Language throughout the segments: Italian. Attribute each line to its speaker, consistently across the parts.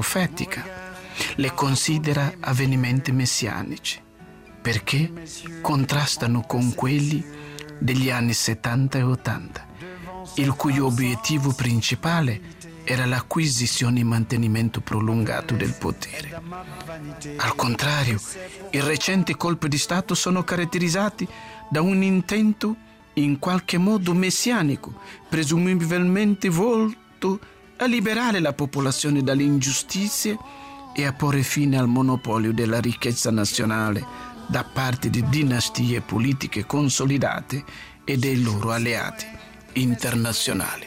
Speaker 1: profetica, le considera avvenimenti messianici, perché contrastano con quelli degli anni 70 e 80, il cui obiettivo principale era l'acquisizione e mantenimento prolungato del potere. Al contrario, i recenti colpi di Stato sono caratterizzati da un intento in qualche modo messianico, presumibilmente volto a liberare la popolazione dalle ingiustizie e a porre fine al monopolio della ricchezza nazionale da parte di dinastie politiche consolidate e dei loro alleati internazionali.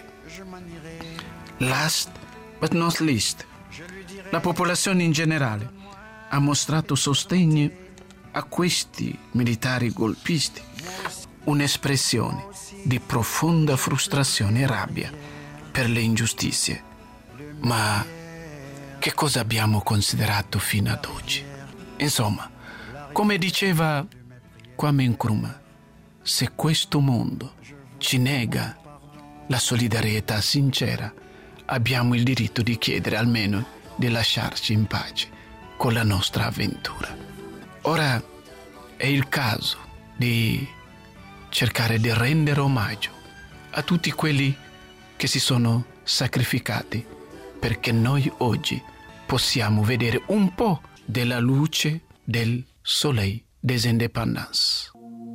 Speaker 1: Last but not least, la popolazione in generale ha mostrato sostegno a questi militari golpisti, un'espressione di profonda frustrazione e rabbia per le ingiustizie. Ma che cosa abbiamo considerato fino ad oggi? Insomma, come diceva Kwame Nkrumah, se questo mondo ci nega la solidarietà sincera, abbiamo il diritto di chiedere almeno di lasciarci in pace con la nostra avventura. Ora è il caso di cercare di rendere omaggio a tutti quelli che si sono sacrificati perché noi oggi possiamo vedere un po' della luce del Soleil des Indépendances.